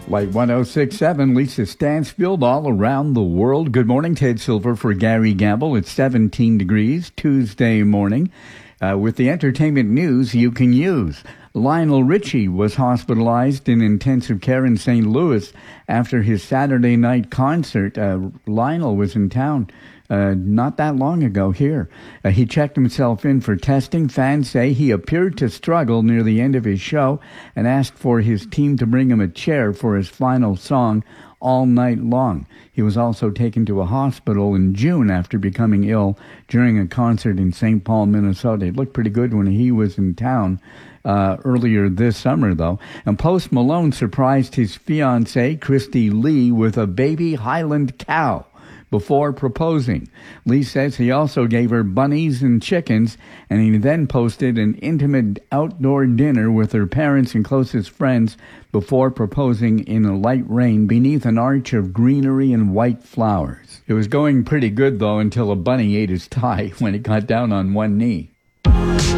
Light 106.7, Lisa Stansfield, all around the world. Good morning, Ted Silver for Gary Gamble. It's 17 degrees Tuesday morning. With the entertainment news you can use. Lionel Richie was hospitalized in intensive care in St. Louis after his Saturday night concert. Lionel was in town not that long ago here. He checked himself in for testing. Fans say he appeared to struggle near the end of his show and asked for his team to bring him a chair for his final song all night long. He was also taken to a hospital in June after becoming ill during a concert in St. Paul, Minnesota. It looked pretty good when he was in town earlier this summer, though. And Post Malone surprised his fiancée, Christy Lee, with a baby Highland cow before proposing. Lee says he also gave her bunnies and chickens, and he then posted an intimate outdoor dinner with her parents and closest friends before proposing in a light rain beneath an arch of greenery and white flowers. It was going pretty good, though, until a bunny ate his tie when it got down on one knee.